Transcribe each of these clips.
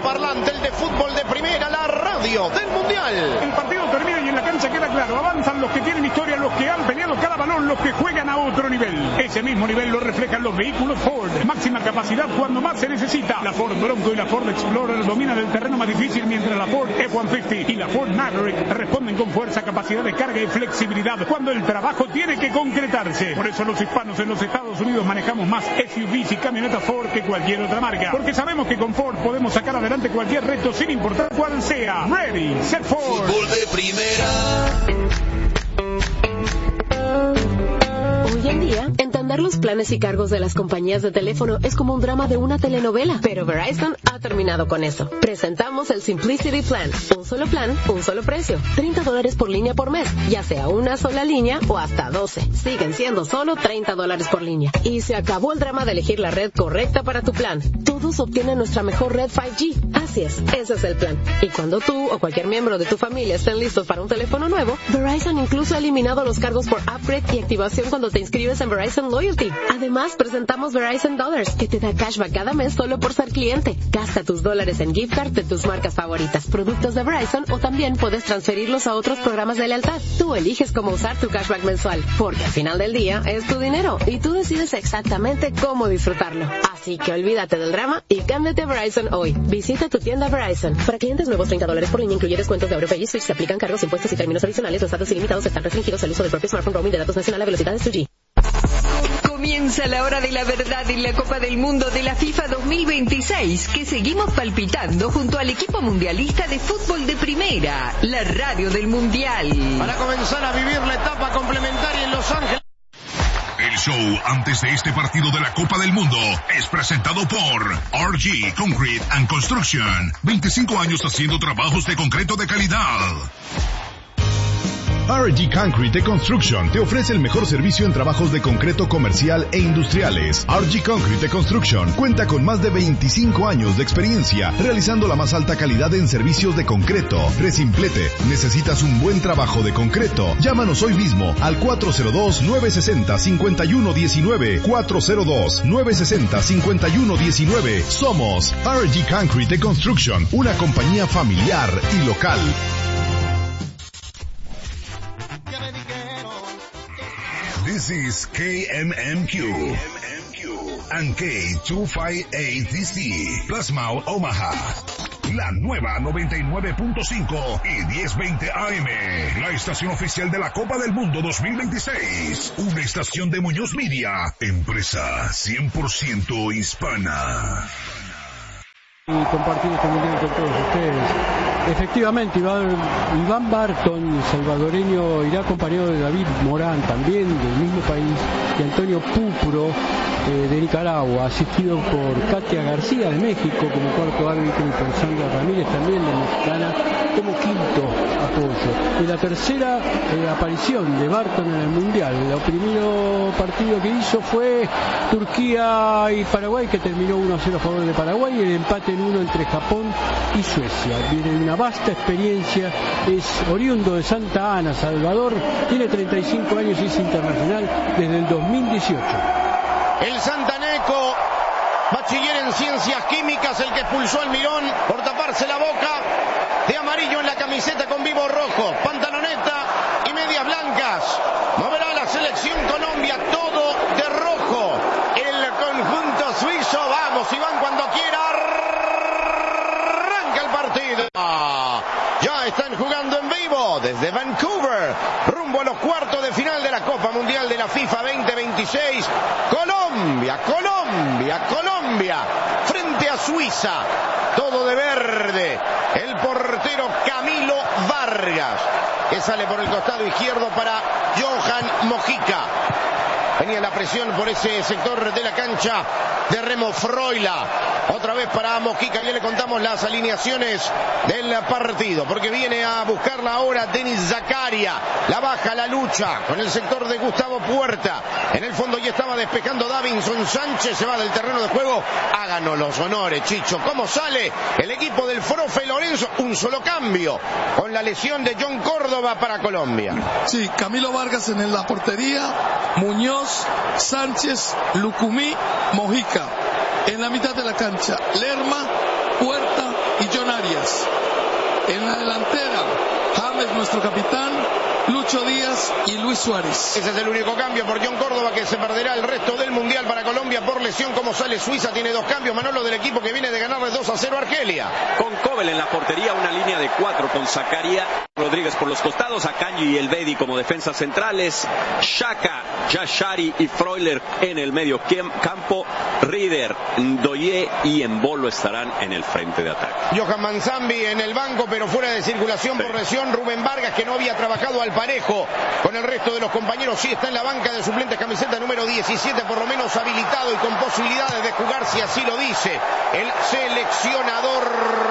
parlante, el de fútbol de primera, la radio del Mundial. El partido termina y en la cancha queda claro, avanzan los que tienen historia, los que han peleado cada balón, los que juegan a otro nivel. Ese mismo nivel lo reflejan los vehículos Ford. Máxima capacidad cuando más se necesita. La Ford Bronco y la Ford Explorer dominan el terreno más difícil, mientras la Ford F-150 y la Ford Maverick responden con fuerza, capacidad de carga y flexibilidad cuando el trabajo tiene que concretarse. Por eso los hispanos en los Estados Unidos manejamos más SUVs y camionetas Ford que cualquier otra marca, porque sabemos que con Ford podemos sacar adelante cualquier reto sin importar cuál sea. Ready, set, Ford. Fútbol de primera. Hoy en día, entender los planes y cargos de las compañías de teléfono es como un drama de una telenovela, pero Verizon ha terminado con eso. Presentamos el Simplicity Plan. Un solo plan, un solo precio. $30 por línea por mes, ya sea una sola línea o hasta 12. Siguen siendo solo $30 por línea. Y se acabó el drama de elegir la red correcta para tu plan. Todos obtienen nuestra mejor red 5G. Así es, ese es el plan. Y cuando tú o cualquier miembro de tu familia estén listos para un teléfono nuevo, Verizon incluso ha eliminado los cargos por upgrade y activación cuando te inscribes en Verizon Loyalty. Además, presentamos Verizon Dollars, que te da cashback cada mes solo por ser cliente. Gasta tus dólares en gift card de tus marcas favoritas, productos de Verizon, o también puedes transferirlos a otros programas de lealtad. Tú eliges cómo usar tu cashback mensual, porque al final del día es tu dinero y tú decides exactamente cómo disfrutarlo. Así que olvídate del drama y cámbiate a Verizon hoy. Visita tu tienda Verizon. Para clientes nuevos, $30 por línea, incluye descuentos de AutoPay y Switch. Se aplican cargos, impuestos y términos adicionales. Los datos ilimitados están restringidos al uso del propio smartphone. Roaming de datos nacional a velocidades 2G. Comienza la hora de la verdad en la Copa del Mundo de la FIFA 2026, que seguimos palpitando junto al equipo mundialista de fútbol de primera, la radio del Mundial. Para comenzar a vivir la etapa complementaria en Los Ángeles. El show antes de este partido de la Copa del Mundo es presentado por RG Concrete and Construction. 25 años haciendo trabajos de concreto de calidad. RG Concrete Construction te ofrece el mejor servicio en trabajos de concreto comercial e industriales. RG Concrete Construction cuenta con más de 25 años de experiencia realizando la más alta calidad en servicios de concreto. Resimplete, ¿necesitas un buen trabajo de concreto? Llámanos hoy mismo al 402-960-5119. 402-960-5119. Somos RG Concrete Construction, una compañía familiar y local. This is KMMQ and K258DC, Plasmouth, Omaha. La nueva 99.5 y 1020 AM, la estación oficial de la Copa del Mundo 2026. Una estación de Muñoz Media, empresa 100% hispana. Y compartir este mundial con todos ustedes. Efectivamente, Iván Barton, el salvadoreño, irá acompañado de David Morán, también del mismo país, y Antonio Pupro, de Nicaragua, asistido por Katia García de México como cuarto árbitro y por Sandra Ramírez, también de Mexicana, como quinto apoyo. En la tercera aparición de Barton en el mundial, el primer partido que hizo fue Turquía y Paraguay, que terminó 1-0 a favor de Paraguay, y el empate en 1 entre Japón y Suecia. Viene una vasta experiencia, es oriundo de Santa Ana, Salvador, tiene 35 años y es internacional desde el 2018. El santaneco, bachiller en ciencias químicas, el que expulsó al Mirón por taparse la boca, de amarillo en la camiseta con vivo rojo, pantaloneta y medias blancas. Moverá la selección Colombia, todo de rojo. El conjunto suizo, vamos Iván, cuando quiera, arranca el partido. Ya están jugando en vivo desde Vancouver, rumbo a los cuartos de final de la Copa Mundial de la FIFA 2026. Colombia, frente a Suiza, todo de verde. El portero Camilo Vargas, que sale por el costado izquierdo para Johan Mojica. Venía la presión por ese sector de la cancha de Remo Freuler. Otra vez para Mojica, ya le contamos las alineaciones del partido, porque viene a buscarla ahora Denis Zakaria. La baja, la lucha con el sector de Gustavo Puerta. En el fondo ya estaba despejando Davinson Sánchez, se va del terreno de juego. Háganos los honores, Chicho. ¿Cómo sale el equipo del profe Lorenzo? Un solo cambio, con la lesión de John Córdoba para Colombia. Sí, Camilo Vargas en la portería, Muñoz, Sánchez, Lucumí, Mojica. En la mitad de la cancha, Lerma, Huerta y John Arias. En la delantera, James, nuestro capitán, Lucho Díaz y Luis Suárez. Ese es el único cambio por John Córdoba, que se perderá el resto del Mundial para Colombia por lesión. Como sale Suiza, tiene 2 cambios. Manolo, del equipo que viene de ganarle 2-0 a Argelia. Con Kobel en la portería, una línea de 4 con Zakaria, Rodríguez por los costados, Akanji y Elvedi como defensas centrales, Xhaka, Yashari y Freuler en el medio campo, Rieder, Ndoye y Embolo estarán en el frente de ataque. Johan Manzambi en el banco, pero fuera de circulación por lesión. Rubén Vargas, que no había trabajado al parejo con el resto de los compañeros, sí está en la banca de suplentes, camiseta número 17, por lo menos habilitado y con posibilidades de jugar, si así lo dice el seleccionador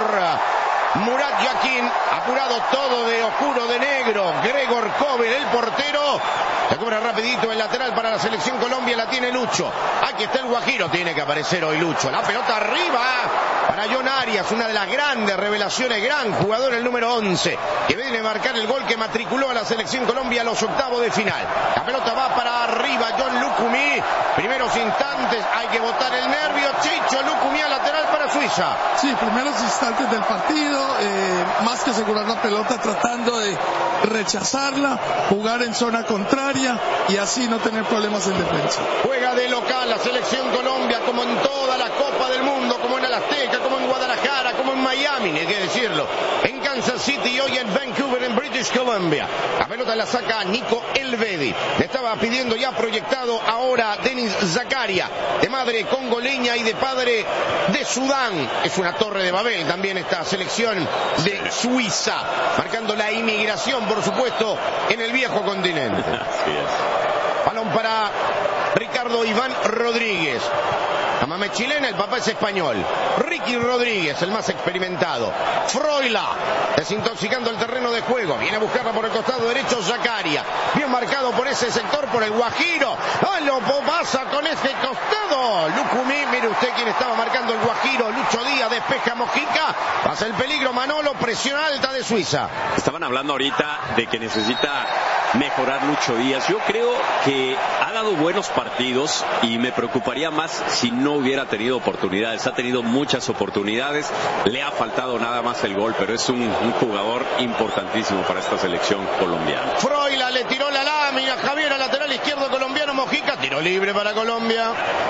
Murat Yakin. Apurado todo de oscuro, de negro. Gregor Kobel, el portero. Se cobra rapidito el lateral para la selección Colombia, la tiene Lucho. Aquí está el Guajiro, tiene que aparecer hoy Lucho. La pelota arriba para John Arias, una de las grandes revelaciones, gran jugador, el número 11, que viene a marcar el gol que matriculó a la selección Colombia a los octavos de final. La pelota va para arriba, John Lucumí. Primeros instantes, hay que botar el nervio. Chicho Lucumí al lateral para Suiza. Sí, primeros instantes del partido, más que asegurar la pelota, tratando de rechazarla, jugar en zona contraria y así no tener problemas en defensa. Juega de local la selección Colombia, como en toda la Copa del Mundo, como en el Azteca, como en Guadalajara, como en Miami, hay que decirlo, en Kansas City y hoy en Vancouver, en British Columbia. La pelota la saca Nico Elvedi. Le estaba pidiendo ya proyectado ahora Denis Zakaria, de madre congoleña y de padre de Sudán. Es una torre de Babel también esta selección de Suiza, marcando la inmigración, por supuesto, en el viejo continente. Balón para Ricardo Iván Rodríguez. La mamá es chilena, el papá es español. Ricky Rodríguez, el más experimentado. Freuler, desintoxicando el terreno de juego. Viene a buscarla por el costado derecho Zakaria. Bien marcado por ese sector, por el Guajiro. ¡Ah, lo pasa con ese costado! Lucumí, mire usted quién estaba marcando el Guajiro. Lucho Díaz, despeja Mojica. Pasa el peligro, Manolo, presión alta de Suiza. Estaban hablando ahorita de que necesita mejorar Lucho Díaz. Yo creo que ha dado buenos partidos y me preocuparía más si no hubiera tenido oportunidades. Ha tenido muchas oportunidades, le ha faltado nada más el gol, pero es un jugador importantísimo para esta selección colombiana. Freuler le tiró la lámina, Javier, al lateral izquierdo colombiano. Mojica, tiro libre para Colombia.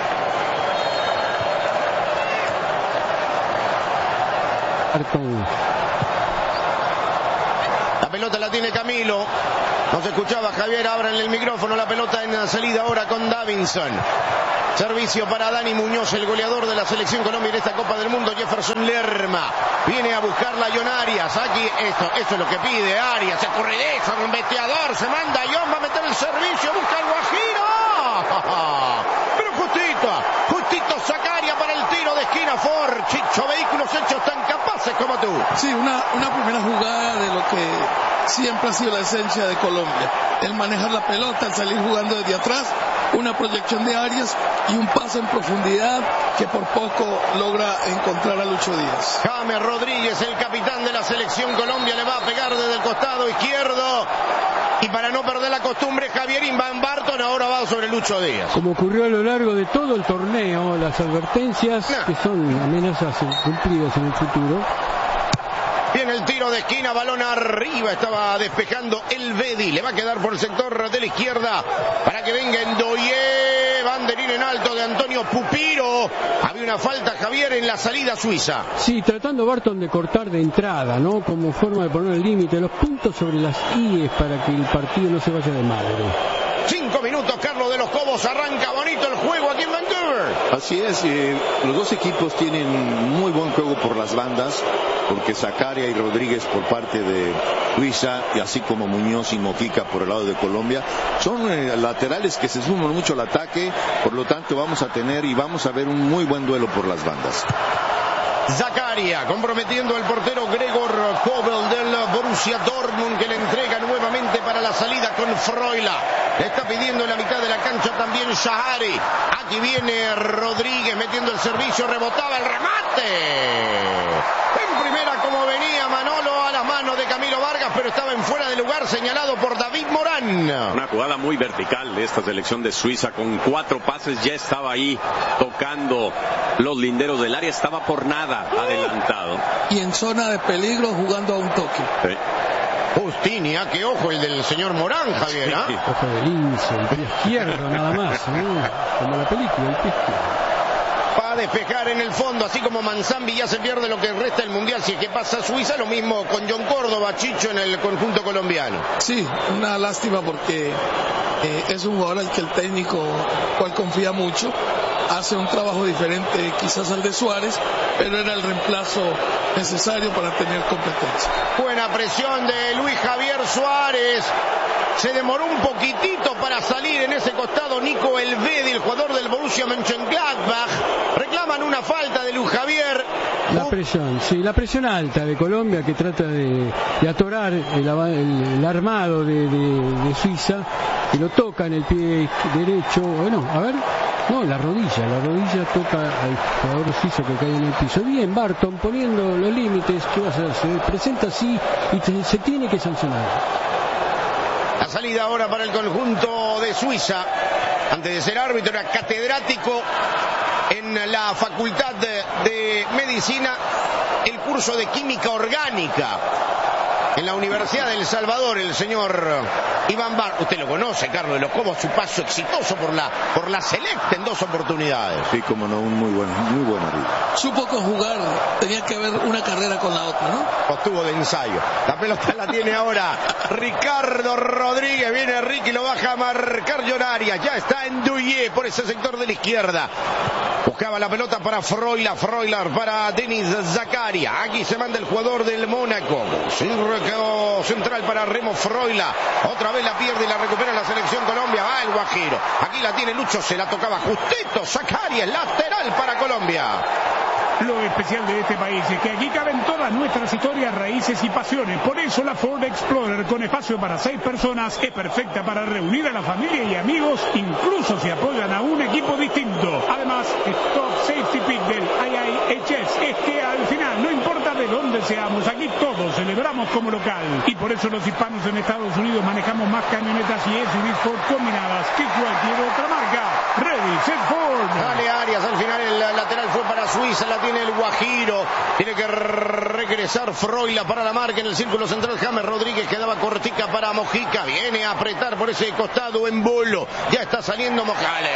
La pelota la tiene Camilo. No se escuchaba, Javier, abran el micrófono. La pelota en la salida ahora con Davinson. Servicio para Dani Muñoz, el goleador de la selección Colombia en esta Copa del Mundo. Jefferson Lerma viene a buscarla a John Arias. Aquí esto es lo que pide Arias. Se escurridiza, un besteador, se manda John, va a meter el servicio, busca el Guajiro. Pero justito Zakaria para el tiro de esquina. Ford, Chicho, vehículos hechos tan capaces como tú. Sí, una primera jugada de lo que siempre ha sido la esencia de Colombia. El manejar la pelota, el salir jugando desde atrás, una proyección de Arias y un pase en profundidad que por poco logra encontrar a Lucho Díaz. James Rodríguez, el capitán de la selección Colombia, le va a pegar desde el costado izquierdo. Y para no perder la costumbre, Javier Van Barton ahora va sobre Lucho Díaz. Como ocurrió a lo largo de todo el torneo, las advertencias que son amenazas cumplidas en el futuro. Viene el tiro de esquina, balón arriba, estaba despejando Elvedi. Le va a quedar por el sector de la izquierda para que venga Ndoye. Banderín en alto de Antonio Pupiro. Había una falta, Javier, en la salida suiza. Sí, tratando Barton de cortar de entrada, ¿no? Como forma de poner el límite, los puntos sobre las IES para que el partido no se vaya de madre. 5 minutos, Carlos de los Cobos, arranca bonito el juego aquí en Vancouver. Así es, los dos equipos tienen muy buen juego por las bandas, porque Zakaria y Rodríguez por parte de Suiza, y así como Muñoz y Mojica por el lado de Colombia, son laterales que se suman mucho al ataque, por lo tanto vamos a ver un muy buen duelo por las bandas. Zakaria comprometiendo al portero Gregor Kobel del Borussia Dortmund, que le entrega nuevamente para la salida con Freuler. Le está pidiendo en la mitad de la cancha también Shahari. Aquí viene Rodríguez metiendo el servicio, rebotaba el remate. En primera, como venía Manolo, a las manos de Camilo Vargas, pero estaba en fuera de lugar, señalado por David Morán. bien. Una jugada muy vertical de esta selección de Suiza, con 4 pases ya estaba ahí tocando los linderos del área, estaba por nada adelantado. Y en zona de peligro jugando a un toque. Sí. Justinia, qué ojo el del señor Morán, Javier, ¿ah? Ojo de lince, el pie izquierdo nada más, como la película, el pie izquierdo. Va a despejar en el fondo, así como Manzambi ya se pierde lo que resta del Mundial, si es que pasa a Suiza, lo mismo con John Córdoba, Chicho, en el conjunto colombiano. Sí, una lástima porque es un jugador al que el técnico, cual confía mucho, hace un trabajo diferente quizás al de Suárez, pero era el reemplazo necesario para tener competencia. Buena presión de Luis Javier Suárez. Se demoró un poquitito para salir en ese costado Nico Elvedi, el jugador del Borussia Mönchengladbach. Reclaman una falta de Luis Javier. La presión, sí, la presión alta de Colombia que trata de atorar el armado de Suiza, que lo toca en el pie derecho. Bueno, a ver, no, la rodilla toca al jugador suizo que cae en el piso. Bien, Barton poniendo los límites. ¿Qué vas a hacer? Se presenta así y se tiene que sancionar. La salida ahora para el conjunto de Suiza. Antes de ser árbitro era catedrático en la Facultad de Medicina, el curso de Química Orgánica en la Universidad de El Salvador, el señor Iván Bar. Usted lo conoce, Carlos de los Cobos, su paso exitoso por la Selecta en 2 oportunidades. Sí, como no, un muy buen árbitro. Supo conjugar, tenía que ver una carrera con la otra, ¿no? Estuvo de ensayo. La pelota la tiene ahora Ricardo Rodríguez. Viene Ricky, lo baja a marcar Lloraria. Ya está en Douillet por ese sector de la izquierda. Buscaba la pelota para Freuler para Denis Zakaria. Aquí se manda el jugador del Mónaco. Central para Remo Freuler. Otra vez la pierde y la recupera la selección Colombia. Va el Guajiro. Aquí la tiene Lucho, se la tocaba justito. Zakaria, lateral para Colombia. Lo especial de este país es que aquí caben todas nuestras historias, raíces y pasiones. Por eso la Ford Explorer, con espacio para 6 personas, es perfecta para reunir a la familia y amigos, incluso si apoyan a un equipo distinto. Además, Stop Safety Pick del IIHS es que al final, no importa de dónde seamos, aquí todos celebramos como local. Y por eso los hispanos en Estados Unidos manejamos más camionetas y SUVs Ford combinadas que cualquier otra marca. Ready, set, Ford. Dale Arias, al final el lateral fue para Suiza, la tiene el Guajiro. Tiene que regresar Freuler para la marca en el círculo central. James Rodríguez quedaba cortica para Mojica. Viene a apretar por ese costado en Bolo. Ya está saliendo Mojale.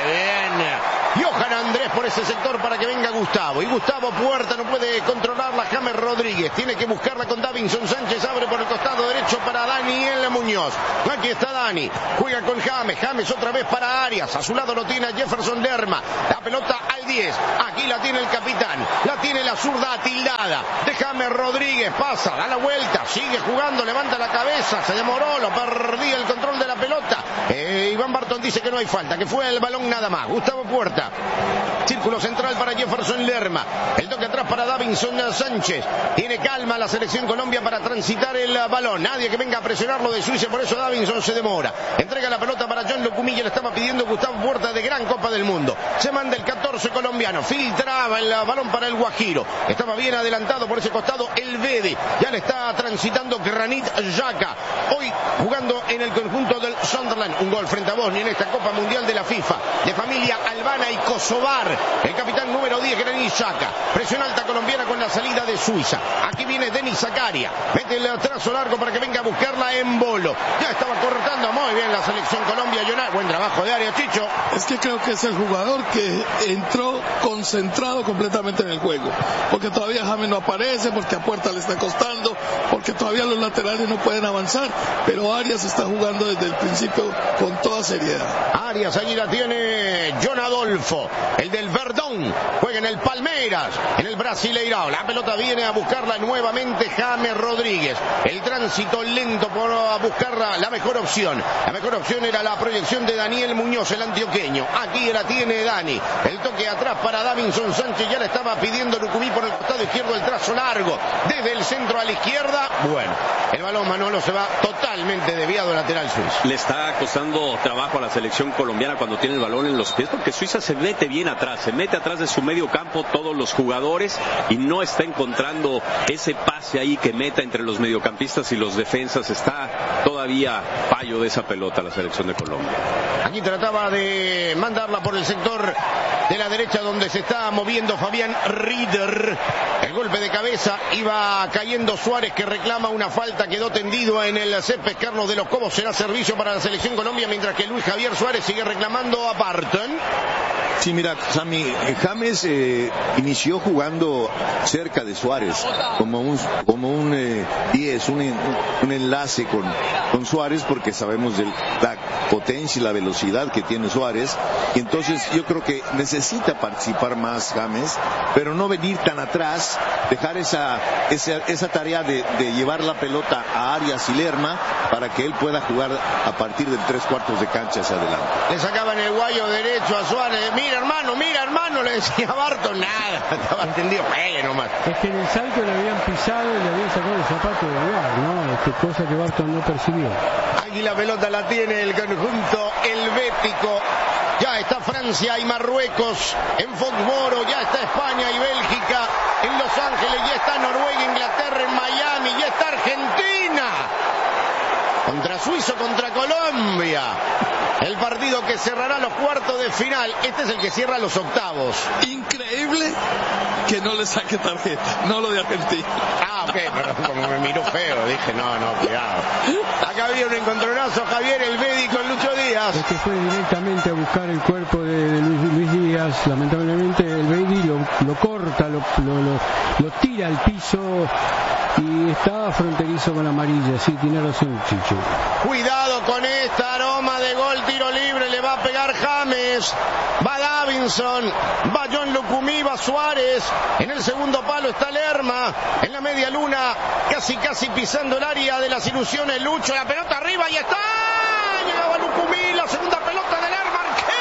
Bien. Johan Andrés por ese sector para que venga Gustavo. Y Gustavo Puerta no puede controlarla. James Rodríguez tiene que buscarla con Davinson Sánchez. Abre por el costado derecho para Daniel Muñoz. Aquí está Dani. Juega con James. James otra vez para Arias. A su lado lo tiene Jefferson Lerma. La pelota al 10. Aquí la tiene el capitán. La tiene la zurda atildada de James Rodríguez. Pasa, da la vuelta. Sigue jugando. Levanta la cabeza. Se demoró. Lo perdía el control de la pelota. Iván Barton dice que no hay falta. Que fue el balón nada más. Gustavo Puerta. Círculo central para Jefferson Lerma. El toque atrás para Davinson Sánchez. Tiene calma la selección Colombia para transitar el balón. Nadie que venga a presionarlo de Suiza. Por eso Davinson se demora. Entrega la pelota para John Locumilla. Le estaba pidiendo Gustavo Puerta de gran Copa del Mundo. Se manda el 14 colombiano. Filtraba el balón para el Guajiro. Estaba bien adelantado por ese costado el Vede. Ya le está transitando Granit Xhaka. Hoy jugando en el conjunto del Sunderland. Un gol frente a Bosnia en esta Copa Mundial de la FIFA. De familia albana y kosovar. El capitán número 10, Granit Xhaka. Presión alta colombiana con la salida de Suiza. Aquí viene Denis Zakaria. Mete el trazo largo para que venga a buscarla en Bolo. Ya estaba cortando muy bien la selección Colombia. Buen trabajo de área, Chicho. Es que creo que es el jugador que entró concentrado completamente en el juego. Porque todavía James no aparece, porque a Puerta le está costando, porque todavía los laterales no pueden avanzar. Pero Arias está jugando desde el principio con toda seriedad. Arias, allí la tiene John Adolfo, el del Verdón. Juega en el Palmeiras, en el Brasileirao. La pelota viene a buscarla nuevamente James Rodríguez. El tránsito lento por buscar la mejor opción. La mejor opción era la proyección de Daniel Muñoz, el antioqueño. Aquí la tiene Dani. El toque atrás para Davinson Sánchez. Ya le estaba pidiendo Lucumí vi por el costado izquierdo, el trazo largo desde el centro a la izquierda. Bueno, el balón, Manolo, se va totalmente desviado lateral suizo. Le está costando trabajo a la selección colombiana cuando tiene el balón en los pies, porque Suiza se mete bien atrás, se mete atrás de su medio campo todos los jugadores y no está encontrando ese pase ahí que meta entre los mediocampistas y los defensas. Está todavía fallo de esa pelota la selección de Colombia. Aquí trataba de mandarla por el sector de la derecha donde se está moviendo Fabián Rieder. El golpe de cabeza, iba cayendo Suárez, que reclama una falta, quedó tendido en el césped. Carlos de los Cobos, será servicio para la selección Colombia, mientras que Luis Javier Suárez sigue reclamando a Barton. Sí, mira, Sammy, James inició jugando cerca de Suárez, como un 10, un enlace con Suárez, porque sabemos de la potencia y la velocidad que tiene Suárez, y entonces yo creo que necesita participar más James, pero no venir tan atrás, dejar esa tarea de llevar la pelota a Arias y Lerma para que él pueda jugar a partir del 3/4 de cancha hacia adelante. Le sacaban el guayo derecho a Suárez. Mira hermano, le decía Barton. Nada, estaba entendido, nomás. Es que en el salto le habían pisado y le habían sacado el zapato del lugar, ¿no? Cosa que Barton no percibió. Aquí la pelota la tiene el conjunto helvético. Ya está Francia y Marruecos en Foxboro, ya está España y Bélgica en Los Ángeles, ya está Noruega, Inglaterra en Miami, ya está Argentina contra Suiza, contra Colombia. El partido que cerrará los cuartos de final. Este es el que cierra los octavos. Increíble que no le saque tarjeta, no lo de Argentina. Ok, pero como me miró feo, dije, no, cuidado. Acá había un encontronazo, Javier Elvedi con Lucho Díaz. Es que fue directamente a buscar el cuerpo de Luis Díaz. Lamentablemente Elvedi lo corta, lo tira al piso y está fronterizo con la amarilla. Sí, tiene razón, Chicho. Cuidado con esta aroma de gol, tiro libre, le va a pegar James. Va Davinson, va John Lucumí, va Suárez. En el segundo palo está Lerma. En la media luna, casi pisando el área de las ilusiones. Lucho, la pelota arriba y está. Llegaba Lucumí, la segunda pelota de Lerma,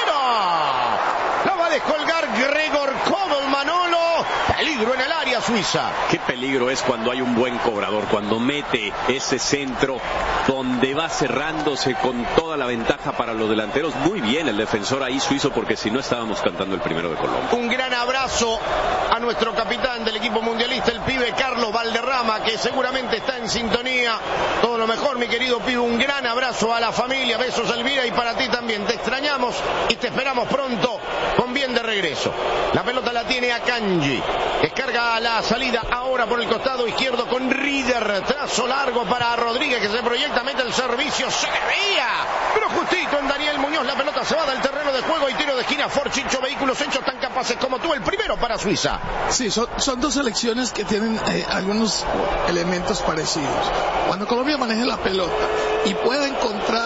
arquero. La va a descolgar Gregor Kobel, Manolo. Peligro en el área suiza. Qué peligro es cuando hay un buen cobrador, cuando mete ese centro donde va cerrándose con toda la ventaja para los delanteros. Muy bien el defensor ahí suizo, porque si no estábamos cantando el primero de Colombia. Un gran abrazo a nuestro capitán del equipo mundialista, el pibe Carlos Valderrama, que seguramente está en sintonía. Todo lo mejor, mi querido pibe. Un gran abrazo a la familia. Besos, Elvira, y para ti también. Te extrañamos y te esperamos pronto con bien de regreso. La pelota la tiene Akanji. Descarga la salida ahora por el costado izquierdo con Rieder. Trazo largo para Rodríguez, que se proyecta, mete el servicio. Se debía, pero justito en Daniel Muñoz. La pelota se va del terreno de juego y tiro de esquina. Ford Chicho, vehículos hechos tan capaces como tú. El primero para Suiza. Sí, son dos selecciones que tienen algunos elementos parecidos. Cuando Colombia maneja la pelota y pueda encontrar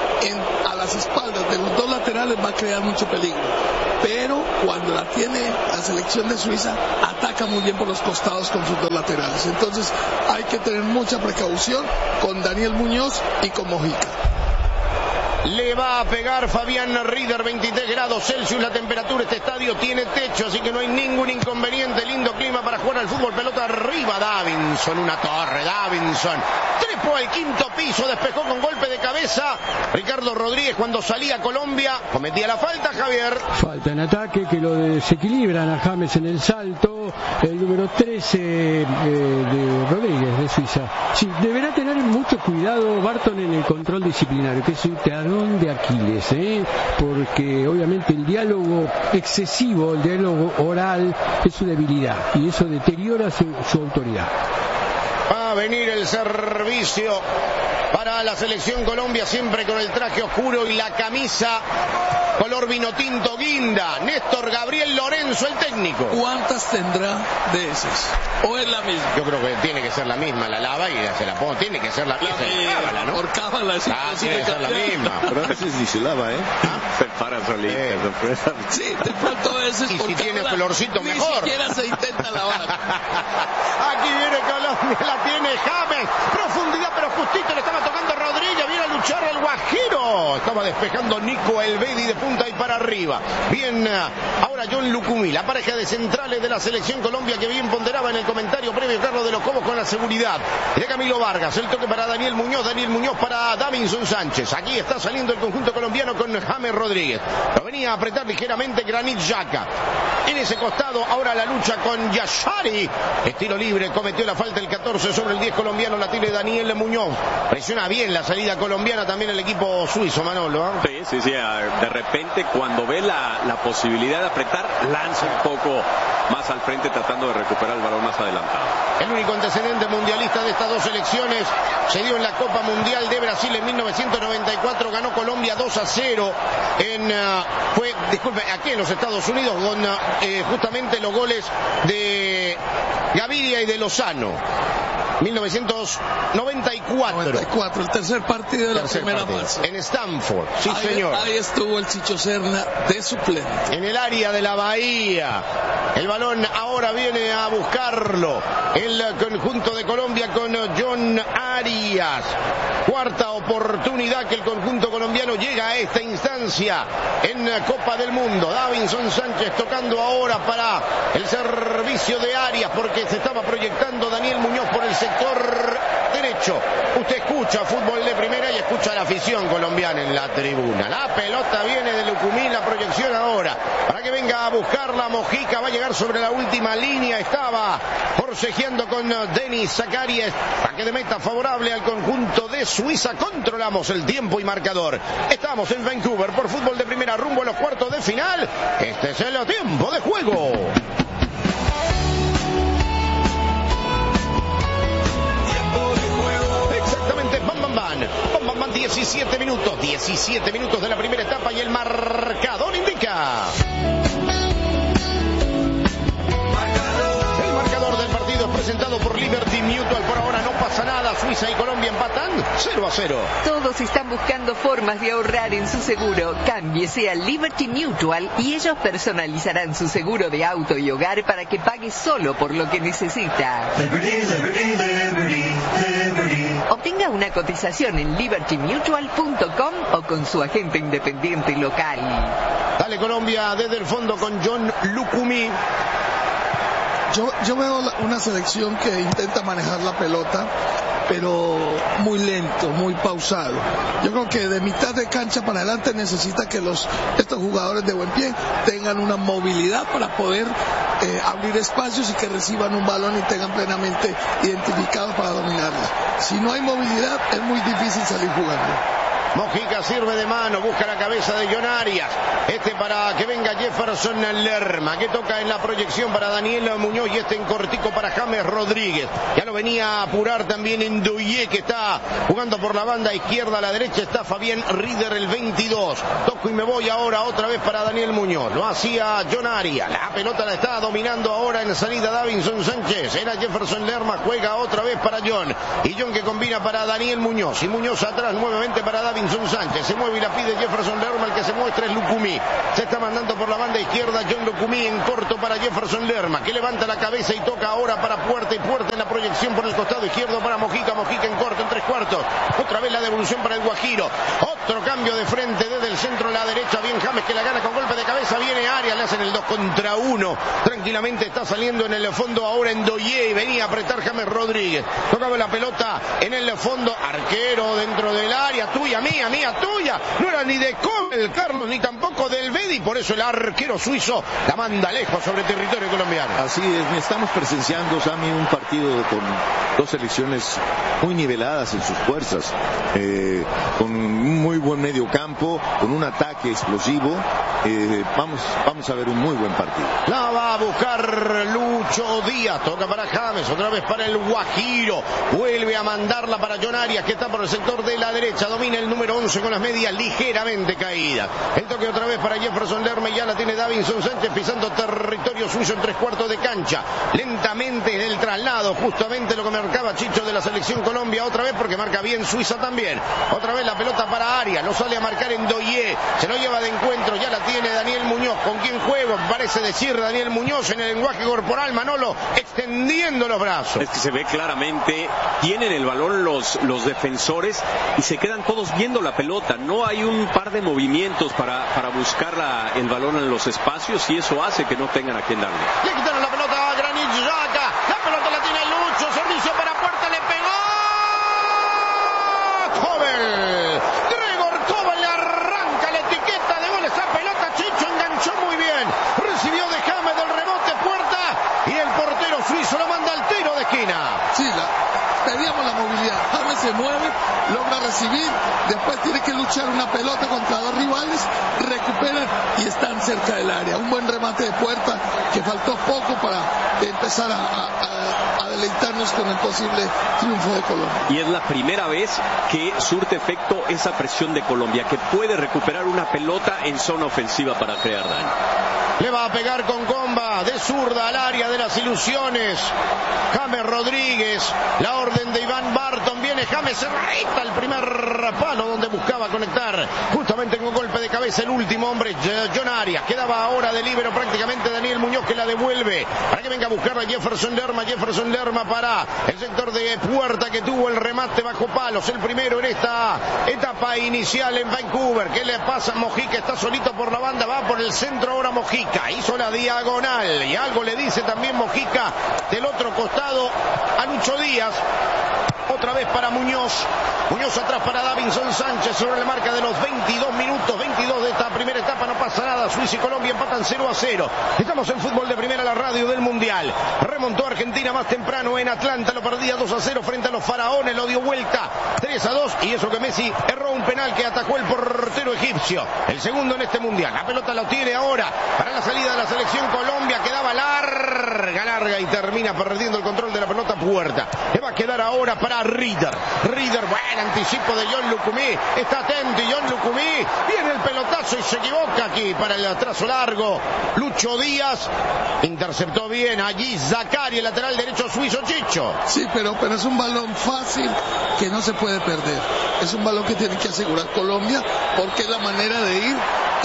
a las espaldas de los dos laterales, va a crear mucho peligro. Pero cuando la tiene la selección de Suiza, ataca muy bien por los costados con sus dos laterales. Entonces hay que tener mucha precaución con Daniel Muñoz y con Mojica. Le va a pegar Fabián Rieder, 23 grados Celsius la temperatura. Este estadio tiene techo, así que no hay ningún inconveniente. Lindo clima para jugar al fútbol. Pelota arriba, Davinson, una torre, Davinson. Trepó al quinto piso, despejó con golpe de cabeza. Ricardo Rodríguez, cuando salía Colombia, cometía la falta, Javier. Falta en ataque, que lo desequilibran a James en el salto. El número 13 de Rodríguez, de Suiza. Sí, deberá tener mucho cuidado Barton en el control disciplinario, que es un teatro de Aquiles, porque obviamente el diálogo excesivo, el diálogo oral es su debilidad y eso deteriora su autoridad. Va a venir el servicio para la selección Colombia, siempre con el traje oscuro y la camisa color vino tinto guinda. Néstor Gabriel Lorenzo, el técnico. ¿Cuántas tendrá de esas? ¿O es la misma? Yo creo que tiene que ser la misma, la lava y se la pone. Tiene que ser la misma. Cábala, ¿no? Por cábala, sí. Tiene que ser la misma. Pero a veces ni se lava, Se para solita, sorpresa. Sí, de pronto a veces. Y si tiene colorcito, mejor. Ni siquiera se intenta lavar. Aquí viene Colombia, la tiene James. Profundidad, pero justito le estaba tocando Rodríguez. Viene a luchar el Guajiro. Estaba despejando Nico Elvedi de punta y para arriba. Bien, ahora ahora John Lucumí, la pareja de centrales de la selección Colombia que bien ponderaba en el comentario previo Carlos de los Cobos con la seguridad de Camilo Vargas. El toque para Daniel Muñoz para Davinson Sánchez. Aquí está saliendo el conjunto colombiano con James Rodríguez. Lo venía a apretar ligeramente Granit Xhaka. En ese costado ahora la lucha con Yashari. Estilo libre, cometió la falta el 14 sobre el 10 colombiano, la tiene Daniel Muñoz. Presiona bien la salida colombiana también el equipo suizo, Manolo. Sí, de repente cuando ve la posibilidad de apretar, lanza un poco más al frente tratando de recuperar el balón más adelantado. El único antecedente mundialista de estas dos selecciones se dio en la Copa Mundial de Brasil en 1994, ganó Colombia 2-0 aquí en los Estados Unidos con justamente los goles de Gaviria y de Lozano. 1994. El tercer partido de la primera fase. En Stanford, sí señor. Ahí estuvo el Chicho Serna de suplente. En el área de la Bahía. El balón ahora viene a buscarlo el conjunto de Colombia con John Arias. Cuarta oportunidad que el conjunto colombiano llega a esta instancia en Copa del Mundo. Davinson Sánchez tocando ahora para el servicio de Arias porque se estaba proyectando Daniel Muñoz por el sector derecho. Usted escucha fútbol de primera y escucha la afición colombiana en la tribuna. La pelota viene de Lucumí, la proyección ahora para que venga a buscarla Mojica. Va a llegar sobre la última línea. Estaba forcejeando con Denis Zakarías. Saque de meta favorable al conjunto de Suiza. Controlamos el tiempo y marcador. Estamos en Vancouver por fútbol de primera rumbo a los cuartos de final. Este es el tiempo de juego. Exactamente, Bam 17 minutos. 17 minutos de la primera etapa y el marcador indica. El marcador del partido es presentado por Liberty Mutual. Por ahora no pasa nada. Suiza y Colombia empatan 0-0. Todos están buscando formas de ahorrar en su seguro. Cámbiese a Liberty Mutual y ellos personalizarán su seguro de auto y hogar para que pague solo por lo que necesita. Obtenga una cotización en libertymutual.com o con su agente independiente local. Dale Colombia desde el fondo con John Lucumí. Yo veo una selección que intenta manejar la pelota, pero muy lento, muy pausado. Yo creo que de mitad de cancha para adelante necesita que estos jugadores de buen pie tengan una movilidad para poder abrir espacios y que reciban un balón y tengan plenamente identificados para dominarla. Si no hay movilidad, es muy difícil salir jugando. Mojica sirve de mano, busca la cabeza de John Arias. Para que venga Jefferson Lerma, que toca en la proyección para Daniel Muñoz y en cortico para James Rodríguez. Ya lo venía a apurar también en Ndoye, que está jugando por la banda izquierda. A la derecha está Fabián Rieder, el 22. Toco y me voy ahora otra vez para Daniel Muñoz. Lo hacía John Arias. La pelota la está dominando ahora en salida Davinson Sánchez. Era Jefferson Lerma, juega otra vez para John. Y John que combina para Daniel Muñoz. Y Muñoz atrás nuevamente para Davinson Sánchez. Se mueve y la pide Jefferson Lerma. El que se muestra es Lucumí. Se está mandando por la banda izquierda John Lucumí en corto para Jefferson Lerma, que levanta la cabeza y toca ahora para Puerta, y Puerta en la proyección por el costado izquierdo para Mojica. Mojica en corto, en 3/4. Otra vez la devolución para el Guajiro. Otro cambio de frente desde el centro a la derecha. Bien James que la gana con golpe de cabeza. Viene Arias, le hacen el 2 contra 1. Tranquilamente está saliendo en el fondo ahora en Ndoye y venía a apretar James Rodríguez. Tocaba la pelota en el fondo. Arquero dentro del área. Tuya, mía, tuya. No era ni de Comel, Carlos, ni tampoco del Bedi. Por eso el arquero suizo la manda lejos sobre territorio colombiano. Así es, estamos presenciando, Sammy, un partido con dos selecciones muy niveladas en sus fuerzas, con un muy buen medio campo, con un ataque explosivo. Vamos a ver un muy buen partido. La va a buscar Lucho Díaz, toca para James, otra vez para el Guajiro, vuelve a mandarla para John Arias, que está por el sector de la derecha, domina el número 11 con las medias ligeramente caídas. El toque otra vez para Jefferson Lerma, y ya la tiene Davinson Sánchez pisando territorio suizo en 3/4 de cancha. Lentamente el traslado lado, justamente lo que marcaba Chicho de la selección Colombia, otra vez porque marca bien Suiza también. Otra vez la pelota para Arias, lo sale a marcar en Doye, se lo lleva de encuentro, ya la tiene Daniel Muñoz. ¿Con quién juego? Parece decir Daniel Muñoz en el lenguaje corporal, Manolo, extendiendo los brazos. Es que se ve claramente, tienen el balón los defensores y se quedan todos viendo la pelota. No hay un par de movimientos para buscar el balón en los espacios y eso hace que no tengan a quién darle. Le quitaron la pelota a Granit Xhaka, la pelota la tiene Lucho, servicio para Puerta, le pegó Kobel. Gregor Kobel le arranca la etiqueta de gol, esa pelota Chicho enganchó muy bien, recibió de James del rebote Puerta y el portero suizo lo manda al tiro de esquina. Sí, pedíamos la movilidad. James se mueve, logra recibir, después tiene que luchar una pelota contra dos rivales, recuperan y están cerca del área. Un buen remate de Puerta que faltó poco para empezar a deleitarnos con el posible triunfo de Colombia. Y es la primera vez que surte efecto esa presión de Colombia, que puede recuperar una pelota en zona ofensiva para crear daño. Le va a pegar con comba de zurda al área de las ilusiones James Rodríguez, la orden de Iván Barton, viene James, se reta el primer palo donde buscaba conectar justamente con golpe de cabeza el último hombre, John Arias. Quedaba ahora de líbero prácticamente Daniel Muñoz, que la devuelve para que venga a buscarla Jefferson Lerma para el sector de Puerta, que tuvo el remate bajo palos, el primero en esta etapa inicial en Vancouver. ¿Qué le pasa a Mojica? Está solito por la banda, va por el centro ahora Mojica, hizo la diagonal y algo le dice también Mojica del otro costado a Lucho Díaz. Otra vez para Muñoz atrás para Davinson Sánchez sobre la marca de los 22 minutos, 22 de esta primera etapa. No pasa nada, Suiza y Colombia empatan 0-0. Estamos en Fútbol de Primera, la radio del Mundial. Remontó Argentina más temprano en Atlanta, lo perdía 2-0 frente a los faraones, lo dio vuelta 3-2 y eso que Messi erró un penal que atajó el portero egipcio, el segundo en este Mundial. La pelota lo tiene ahora para la salida de la selección Colombia, quedaba larga y termina perdiendo el control de la pelota Puerta. Le va a quedar ahora para Rieder, buen anticipo de John Lucumí, está atento y John Lucumí, viene el pelotazo y se equivoca aquí para el trazo largo. Lucho Díaz interceptó bien allí Zacari, el lateral derecho suizo, Chicho. Sí, pero es un balón fácil que no se puede perder. Es un balón que tiene que asegurar Colombia porque es la manera de ir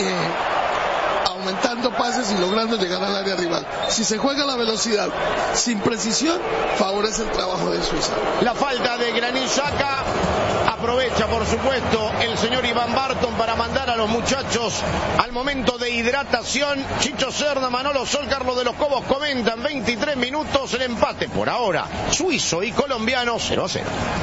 aumentando pases y logrando llegar al área rival. Si se juega la velocidad sin precisión, favorece el trabajo de Suiza. La falta de Granit Xhaka, aprovecha por supuesto el señor Iván Barton para mandar a los muchachos al momento de hidratación. Chicho Cerda, Manolo Sol, Carlos de los Cobos comentan 23 minutos, el empate por ahora suizo y colombiano 0-0.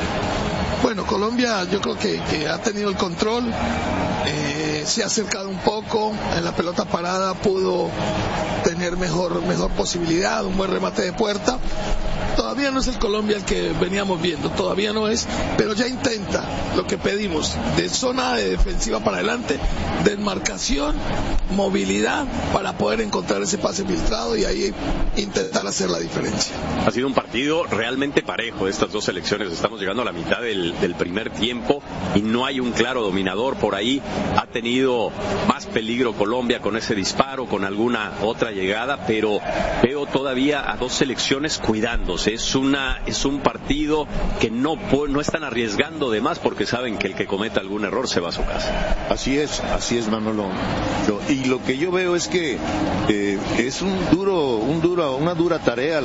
Bueno, Colombia yo creo que ha tenido el control, se ha acercado un poco, en la pelota parada pudo tener mejor posibilidad, un buen remate de Puerta. Todavía no es el Colombia el que veníamos viendo, todavía no es, pero ya intenta lo que pedimos, de zona de defensiva para adelante, desmarcación, movilidad, para poder encontrar ese pase filtrado y ahí intentar hacer la diferencia. Ha sido un partido realmente parejo de estas dos selecciones, estamos llegando a la mitad del primer tiempo y no hay un claro dominador por ahí. Ha tenido más peligro Colombia con ese disparo, con alguna otra llegada, pero veo todavía a dos selecciones cuidándose. Es un partido que no están arriesgando de más porque saben que el que cometa algún error se va a su casa. Así es Manolo. Y lo que yo veo es que es una dura tarea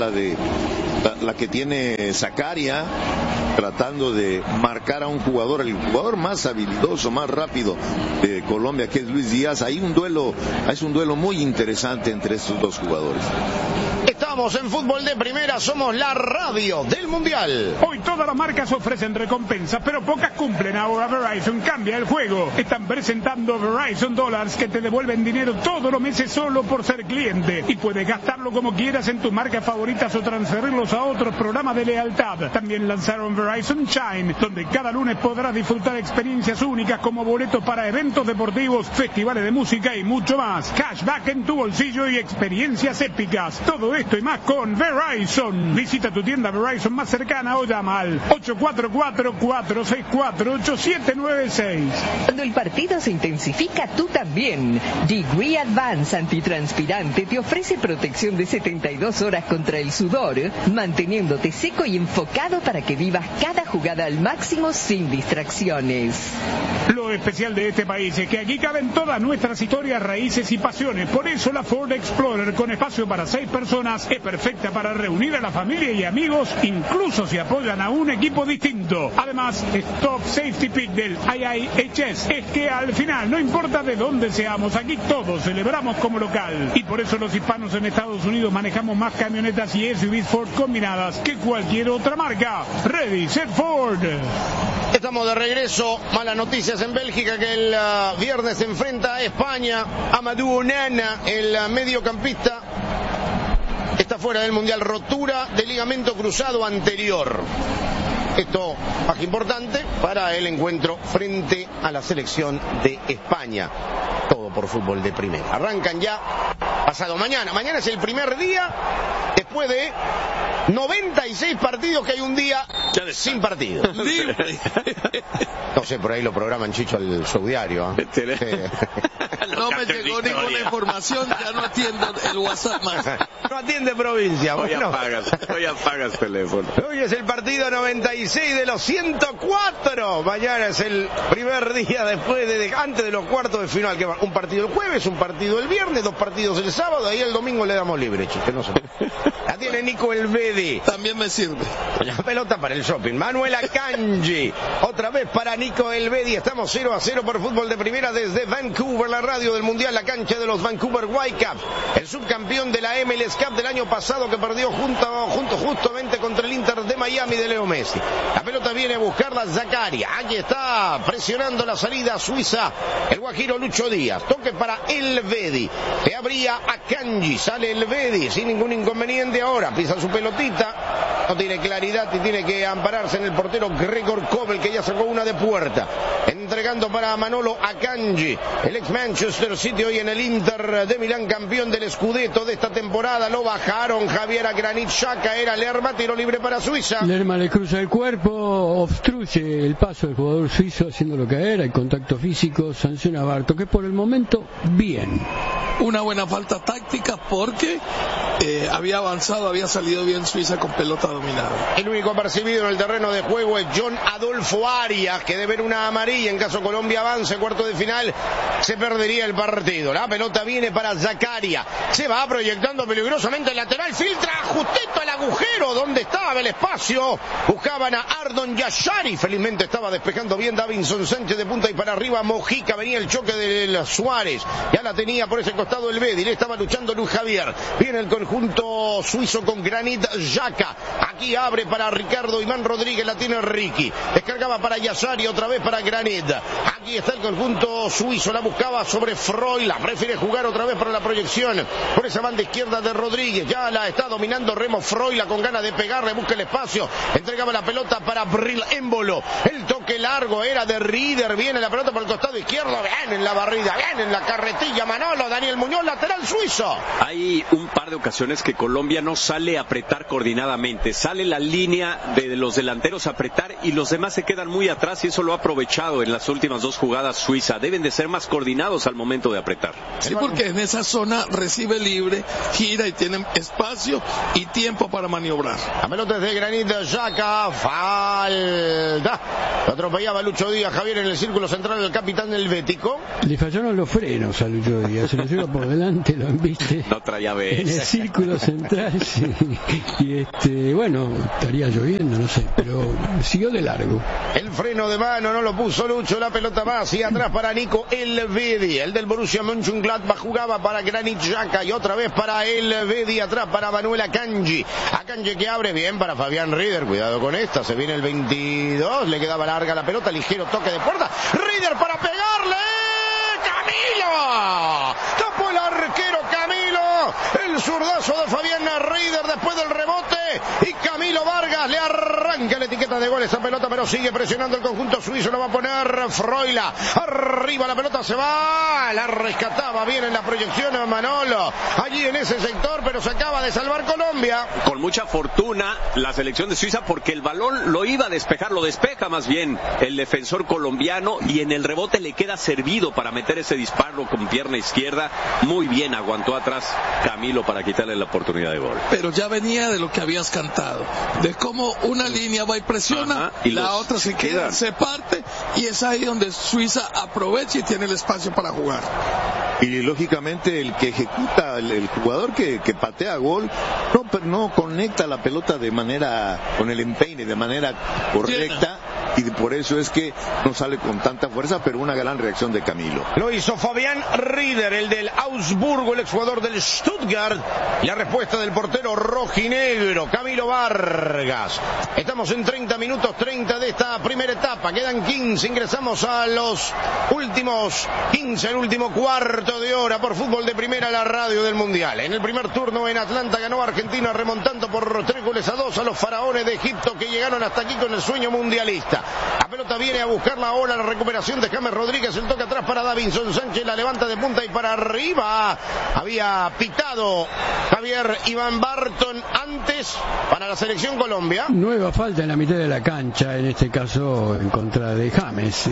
la que tiene Zaccaria, tratando de marcar a un jugador, el jugador más habilidoso, más rápido de Colombia, que es Luis Díaz. Es un duelo muy interesante entre estos dos jugadores. Estamos en Fútbol de Primera, somos la radio del Mundial. Hoy todas las marcas ofrecen recompensas, pero pocas cumplen. Ahora Verizon cambia el juego. Están presentando Verizon Dollars, que te devuelven dinero todos los meses solo por ser cliente. Y puedes gastarlo como quieras en tus marcas favoritas o transferirlos a otros programas de lealtad. También lanzaron Verizon Shine, donde cada lunes podrás disfrutar experiencias únicas como boletos para eventos deportivos, festivales de música y mucho más. Cashback en tu bolsillo y experiencias épicas. Todo esto en más con Verizon. Visita tu tienda Verizon más cercana o llama al 844-464-8796. Cuando el partido se intensifica, tú también. Degree Advance Antitranspirante te ofrece protección de 72 horas contra el sudor, manteniéndote seco y enfocado para que vivas cada jugada al máximo sin distracciones. Lo especial de este país es que aquí caben todas nuestras historias, raíces y pasiones. Por eso la Ford Explorer, con espacio para 6 personas, es perfecta para reunir a la familia y amigos, incluso si apoyan a un equipo distinto. Además, Stop Safety Pick del IIHS es que al final, no importa de dónde seamos, aquí todos celebramos como local. Y por eso los hispanos en Estados Unidos manejamos más camionetas y SUVs Ford combinadas que cualquier otra marca. Ready, set, Ford. Estamos de regreso. Malas noticias en Bélgica, que el viernes se enfrenta a España. Amadou Onana, el mediocampista, está fuera del Mundial, rotura de ligamento cruzado anterior. Esto más importante para el encuentro frente a la selección de España. Todo por fútbol de primera. Arrancan ya pasado mañana. Mañana es el primer día después de 96 partidos, que hay un día sin partido. No sé, por ahí lo programan, Chicho, al subdiario. No me llegó ninguna información, ya no atiendo el WhatsApp más. No atiende provincia. Hoy apagas teléfono. Hoy es el partido 96 de los 104. Mañana es el primer día después antes de los cuartos de final. Que un partido el jueves, un partido el viernes, 2 partidos el sábado, ahí el domingo le damos libre, Chicho. No sé. La tiene Nico Elvedi. También me sirve. La pelota para el shopping. Manuel Akanji. Otra vez para Nico Elvedi. Estamos 0-0 por fútbol de primera desde Vancouver, la radio del Mundial, la cancha de los Vancouver Whitecaps. El subcampeón de la MLS Cup del año pasado, que perdió justamente contra el Inter de Miami de Leo Messi. La pelota viene a buscarla Zakaria. Aquí está presionando la salida suiza el guajiro Lucho Díaz. Toque para Elvedi. Se abría Akanji. Sale Elvedi sin ningún inconveniente ahora. Pisa su pelotita. No tiene claridad y tiene que ampararse en el portero Gregor Kobel, que ya sacó una de puerta. Entregando para Manolo Akanji, el ex Manchester City, hoy en el Inter de Milán, campeón del Scudetto de esta temporada. Lo bajaron. Javier Granit Xhaka, era Lerma, tiro libre para Suiza. Lerma le cruza el cuerpo, obstruye el paso del jugador suizo, haciéndolo caer, hay contacto físico, sanciona a Barto, que por el momento bien. Una buena falta táctica porque había avanzado, había salido bien Suiza con pelota dominada. El único percibido en el terreno de juego es John Adolfo Arias, que debe ver una amarilla en caso Colombia avance cuarto de final, se perdería el partido. La pelota viene para Zakaria, se va proyectando peligrosamente el lateral, filtra justito al agujero donde estaba el espacio. Buscaban a Ardon Yashari, felizmente estaba despejando bien Davinson Sánchez de punta y para arriba Mojica. Venía el choque de Suárez, ya la tenía por ese costado el Bedi, le estaba luchando Luis Javier. Viene el conjunto suizo con Granit Xhaka. Aquí abre para Ricardo Iván Rodríguez, la tiene Ricky. Descargaba para Yashari, otra vez para Granit. Aquí está el conjunto suizo, la buscaba sobre Froila. Prefiere jugar otra vez para la proyección por esa banda izquierda de Rodríguez. Ya la está dominando Remo Froila con ganas de pegarle, busca el espacio. Entregaba la pelota para Bril Émbolo. El toque largo era de Rieder. Viene la pelota por el costado izquierdo. Bien en la barrida, bien en la carretilla. Manolo, Daniel Muñoz, lateral suizo. Hay un par de ocasiones que Colombia no sale a apretar coordinadamente. Sale la línea de los delanteros a apretar y los demás se quedan muy atrás, y eso lo ha aprovechado en las últimas 2 jugadas Suiza. Deben de ser más coordinados al momento de apretar. Sí, porque en esa zona recibe libre, gira y tiene espacio y tiempo para maniobrar. La pelota es de Granit Xhaka. Falta. Lo atropellaba Lucho Díaz, Javier, en el círculo central del capitán del Bético. Le fallaron los frenos a Lucho Díaz, se lo lleva por delante, lo embiste. No traía vez. En el círculo central, sí. Y bueno, estaría lloviendo, no sé, pero siguió de largo. El freno de mano no lo puso Lucho, la pelota va hacia atrás para Nico Elvedi. El del Borussia Mönchengladbach jugaba para Granit Xhaka y otra vez para Elvedi, atrás para Manuel Akanji. Akanji que abre bien para Fabián Rieder, cuidado con esta, se viene el 22, le quedaba larga la pelota, ligero toque de puerta, Rieder para pegarle, Camilo, tapó el arquero Camilo, el zurdazo de Fabián Rieder después del rebote, y Camilo Vargas le arranca la etiqueta trata de gol esa pelota, pero sigue presionando el conjunto suizo. Lo va a poner Froila. Arriba la pelota se va. La rescataba bien en la proyección a Manolo. Allí en ese sector, pero se acaba de salvar Colombia. Con mucha fortuna la selección de Suiza, porque el balón lo iba a despejar, lo despeja más bien el defensor colombiano, y en el rebote le queda servido para meter ese disparo con pierna izquierda. Muy bien aguantó atrás Camilo para quitarle la oportunidad de gol. Pero ya venía de lo que habías cantado, de cómo una línea va y presiona, y la otra se queda, se parte, y es ahí donde Suiza aprovecha y tiene el espacio para jugar. Y lógicamente el que ejecuta, el jugador que patea gol, no conecta la pelota de manera, con el empeine, de manera correcta, y por eso es que no sale con tanta fuerza, pero una gran reacción de Camilo. Lo hizo Fabián Rieder, el del Augsburgo, el exjugador del Stuttgart. La respuesta del portero rojinegro, Camilo Vargas. Estamos en 30 minutos 30 de esta primera etapa. Quedan 15, ingresamos a los últimos 15, el último cuarto de hora por Fútbol de Primera, la radio del Mundial. En el primer turno en Atlanta ganó Argentina remontando por 3-2 a los faraones de Egipto, que llegaron hasta aquí con el sueño mundialista. La pelota viene a buscarla ahora, la recuperación de James Rodríguez, el toque atrás para Davinson Sánchez, la levanta de punta y para arriba. Había pitado Javier Iván Barton antes para la selección Colombia. Nueva falta en la mitad de la cancha, en este caso en contra de James.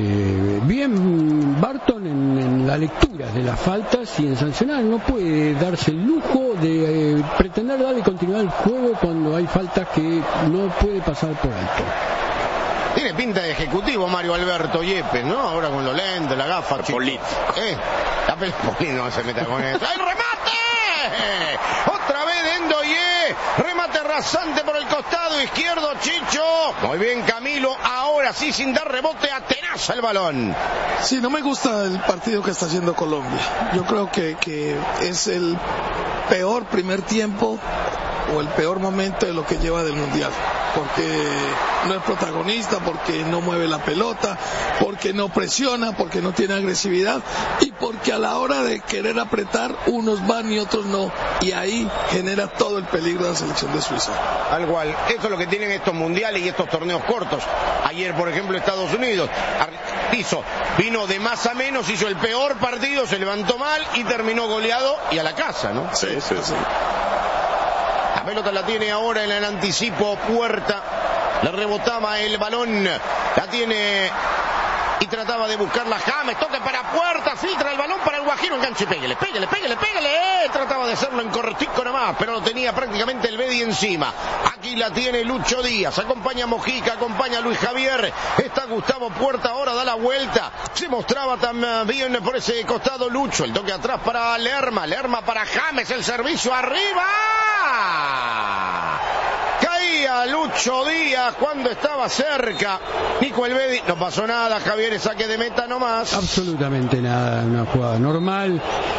Bien Barton en la lectura de las faltas y en sancionar. No puede darse el lujo de pretender darle continuidad al juego cuando hay faltas que no puede pasar por alto. Tiene pinta de ejecutivo Mario Alberto Yepes, ¿no? Ahora con los lentes, la gafa. Político. La Político no se meta con eso. ¡El remate! Otra vez de Endoye. Remate rasante por el costado izquierdo, Chicho. Muy bien Camilo. Ahora sí, sin dar rebote, atenaza el balón. Sí, no me gusta el partido que está haciendo Colombia. Yo creo que es el peor primer tiempo o el peor momento de lo que lleva del Mundial, porque no es protagonista, porque no mueve la pelota, porque no presiona, porque no tiene agresividad, y porque a la hora de querer apretar unos van y otros no, y ahí genera todo el peligro de la selección de Suiza. Al cual, eso es lo que tienen estos mundiales y estos torneos cortos. Ayer, por ejemplo, Estados Unidos vino de más a menos, hizo el peor partido, se levantó mal y terminó goleado y a la casa, ¿no? Sí. La pelota la tiene ahora en el anticipo Puerta. Le rebotaba el balón. La tiene y trataba de buscarla James. Toque para Puerta. Filtra el balón para el Guajiro. Enganche y pégale. Trataba de hacerlo en cortico nomás, pero lo tenía prácticamente el Bedi encima. Aquí la tiene Lucho Díaz. Acompaña Mojica, acompaña Luis Javier. Está Gustavo Puerta. Ahora da la vuelta. Se mostraba también por ese costado Lucho. El toque atrás para Lerma. Lerma para James. El servicio arriba. Caía Lucho Díaz cuando estaba cerca. Nico Elvedi, no pasó nada, Javier, saque de meta nomás. Absolutamente nada, una jugada normal.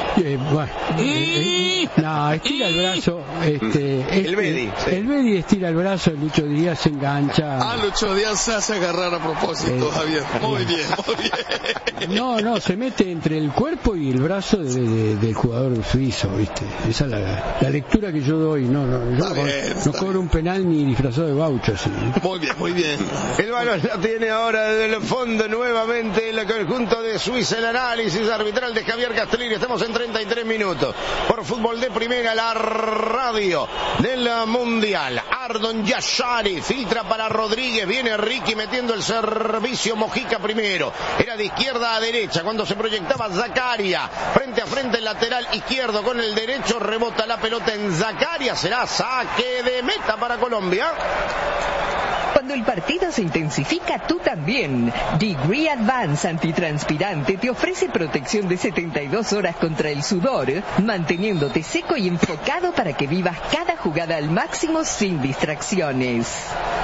Estira el brazo. Elvedi. Elvedi estira el brazo, Lucho Díaz se engancha. Lucho Díaz se hace agarrar a propósito, Javier. Muy bien. No, se mete entre el cuerpo y el brazo del jugador suizo, ¿viste? Esa es la lectura que yo doy. Yo no cobro un penal ni disfrazado de gaucho, así. Muy bien. El balón la tiene ahora desde el fondo nuevamente el conjunto de Suiza. El análisis arbitral de Javier Castellini. Estamos en 33 minutos por Fútbol de Primera, la radio del Mundial. Ardon Yashari filtra para Rodríguez. Viene Ricky metiendo el servicio. Mojica primero. Era de izquierda a derecha cuando se proyectaba Zakaria. Frente a frente el lateral izquierdo con el derecho. Rebota la pelota en Zakaria. Será saque de meta para Colombia. Cuando el partido se intensifica, tú también. Degree Advance antitranspirante te ofrece protección de 72 horas contra el sudor, manteniéndote seco y enfocado para que vivas cada jugada al máximo sin distracciones.